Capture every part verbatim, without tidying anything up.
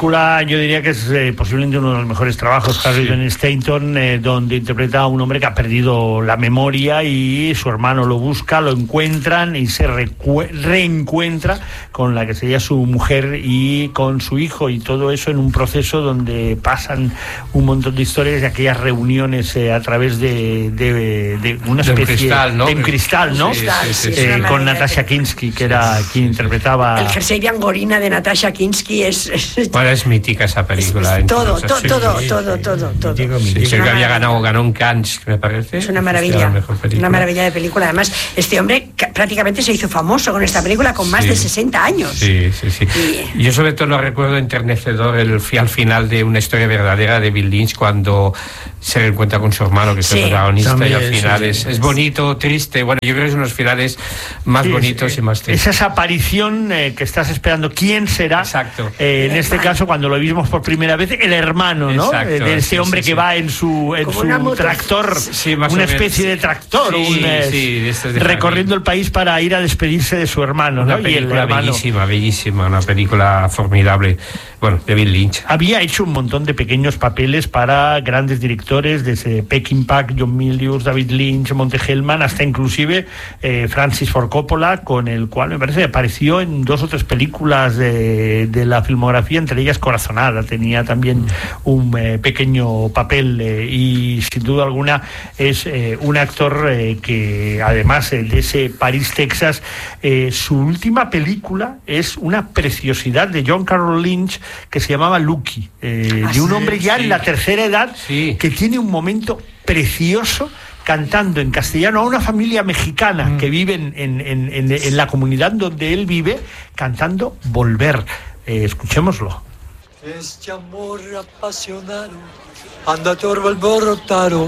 Yo diría que es eh, posiblemente uno de los mejores trabajos, Harry Dean Stanton, eh, donde interpreta a un hombre que ha perdido la memoria y su hermano lo busca, lo encuentran y se recu- reencuentra con la que sería su mujer y con su hijo, y todo eso en un proceso donde pasan un montón de historias y aquellas reuniones eh, a través de, de, de una especie de cristal, ¿no? de un cristal, ¿no? Sí, sí, sí, sí. Eh, con Natasha Kinski, que era Sí, sí, quien sí, interpretaba... El jersey de Angorina de Natasha Kinski es... es Bueno, es mítica esa película. es todo, entonces, to, sí, todo, sí, todo, sí. todo, todo. Sí, sí, Es sé una que había maravilla. ganado, ganó un Cannes, me parece. Es una Hostia, maravilla, la mejor película. una maravilla de película. Además, este hombre ca- prácticamente se hizo famoso con esta película con más Sí. de sesenta años. Sí, sí, sí. Y- Yo sobre todo lo recuerdo enternecedor el fi- al final de Una historia verdadera de Bill Lynch, cuando se encuentra con su hermano, que es Sí. el protagonista, También, y al final sí, es, sí. es bonito, triste. Bueno, yo creo que es uno de los finales más Sí, bonitos es, y más es tristes. esa aparición eh, que estás esperando. ¿Quién será? Exacto. Eh, en El este hermano. caso, cuando lo vimos por primera vez, el hermano, ¿no? Exacto, Eh, de ese sí, hombre sí, que sí. va en su, en Como su una moto. tractor, Sí, más una o menos. especie de tractor, Sí, un, eh, sí, de estos de recorriendo jardín. el país para ir a despedirse de su hermano, Una ¿no? Y el película hermano bellísima, bellísima, una película formidable. Bueno, de Bill Lynch. había hecho un montón de pequeños papeles para grandes directores, desde Peckinpah, John Milius, David Lynch, Monte Hellman, hasta inclusive eh, Francis Ford Coppola, con el cual me parece que apareció en dos o tres películas de, de la filmografía, entre ellas Corazonada, tenía también un eh, pequeño papel eh, y sin duda alguna es eh, un actor eh, que además eh, de ese París, Texas, eh, su última película es una preciosidad de John Carroll Lynch que se llamaba Lucky, eh, Ah, de un sí, hombre ya sí. en la tercera edad, Sí. que tiene un momento precioso cantando en castellano a una familia mexicana Mm. que vive en, en, en, en, en la comunidad donde él vive, cantando Volver. Eh, escuchémoslo. Este amor apasionado anda torvo alborotado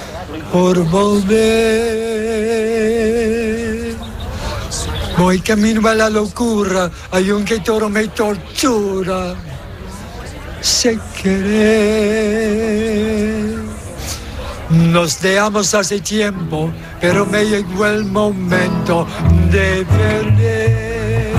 por volver. Voy camino a la locura, hay un que toro me tortura. Sé querer. Nos dejamos hace tiempo, pero me llegó el momento de perder.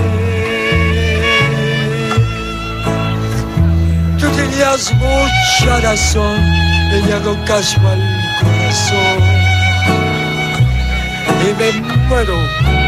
Tú tenías mucha razón, y le hago caso al corazón. Y me muero